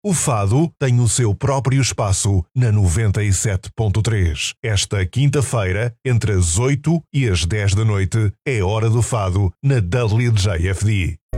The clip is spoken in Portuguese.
O fado tem o seu próprio espaço na 97.3. Esta quinta-feira, entre as 8 e as 10 da noite, é hora do fado na WJFD.